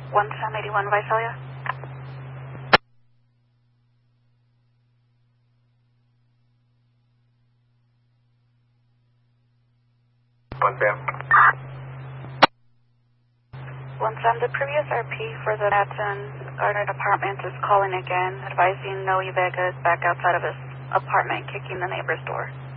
1781 Visalia. One Sam, the previous RP for the Madsen Gardner apartment is calling again, advising Noe Vega is back outside of his apartment, kicking the neighbor's door.